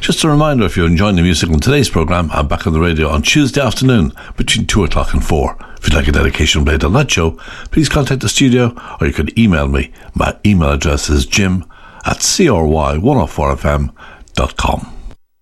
Just a reminder, if you're enjoying the music on today's programme, I'm back on the radio on Tuesday afternoon between 2 o'clock and 4. If you'd like a dedication played on that show, please contact the studio or you can email me. My email address is jim@cry104fm.com.